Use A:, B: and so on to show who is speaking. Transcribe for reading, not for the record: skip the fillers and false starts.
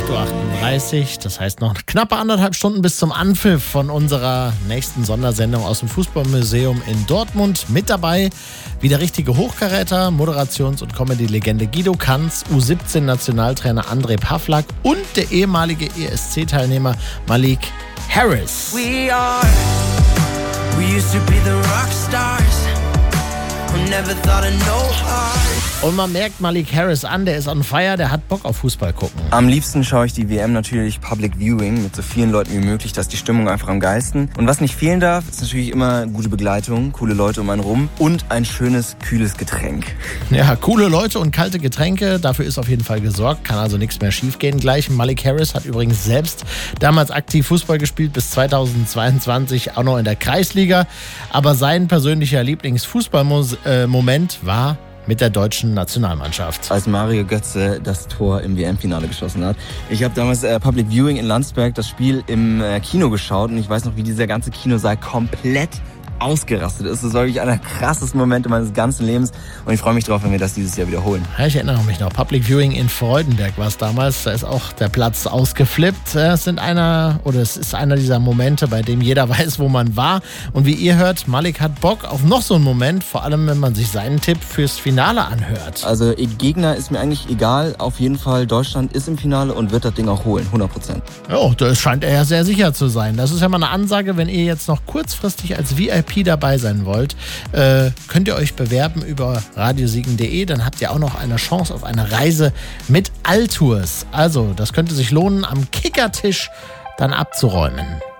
A: 8:38 Uhr, das heißt noch knappe 1,5 Stunden bis zum Anpfiff von unserer nächsten Sondersendung aus dem Fußballmuseum in Dortmund. Mit dabei wie der richtige Hochkaräter, Moderations- und Comedy-Legende Guido Kanz, U17-Nationaltrainer André Pavlak und der ehemalige ESC-Teilnehmer Malik Harris.
B: We used to be the rock stars who never thought of no heart.
A: Und man merkt Malik Harris an, der ist on fire, der hat Bock auf Fußball gucken.
C: Am liebsten schaue ich die WM natürlich Public Viewing mit so vielen Leuten wie möglich, dass die Stimmung einfach am geilsten. Und was nicht fehlen darf, ist natürlich immer gute Begleitung, coole Leute um einen rum und ein schönes, kühles Getränk.
A: Ja, coole Leute und kalte Getränke, dafür ist auf jeden Fall gesorgt, kann also nichts mehr schiefgehen. Gleich Malik Harris hat übrigens selbst damals aktiv Fußball gespielt, bis 2022 auch noch in der Kreisliga. Aber sein persönlicher Lieblingsfußballmoment war mit der deutschen Nationalmannschaft.
C: Als Mario Götze das Tor im WM-Finale geschossen hat. Ich habe damals Public Viewing in Landsberg das Spiel im Kino geschaut und ich weiß noch, wie dieser ganze Kinosaal komplett ausgerastet ist. Das war wirklich einer der krassesten Momente meines ganzen Lebens und ich freue mich drauf, wenn wir das dieses Jahr wiederholen.
A: Ja, ich erinnere mich noch, Public Viewing in Freudenberg war es damals, da ist auch der Platz ausgeflippt. Es ist einer dieser Momente, bei dem jeder weiß, wo man war. Und wie ihr hört, Malik hat Bock auf noch so einen Moment, vor allem wenn man sich seinen Tipp fürs Finale anhört.
C: Also Gegner ist mir eigentlich egal, auf jeden Fall Deutschland ist im Finale und wird das Ding auch holen, 100%.
A: Ja, das scheint er ja sehr sicher zu sein. Das ist ja mal eine Ansage, wenn ihr jetzt noch kurzfristig als VIP dabei sein wollt, könnt ihr euch bewerben über radiosiegen.de, dann habt ihr auch noch eine Chance auf eine Reise mit Altours. Also, das könnte sich lohnen, am Kickertisch dann abzuräumen.